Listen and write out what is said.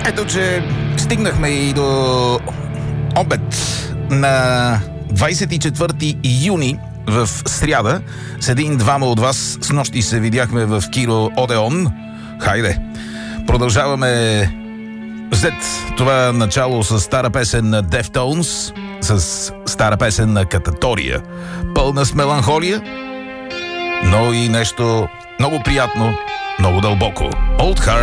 Ето, че стигнахме и до обед на 24 юни в сряда. С един-двама от вас с нощи се видяхме в кино Одеон. Хайде! Продължаваме след това начало с стара песен на Deftones, с стара песен на Кататория, пълна с меланхолия, но и нещо много приятно, много дълбоко. Old Heart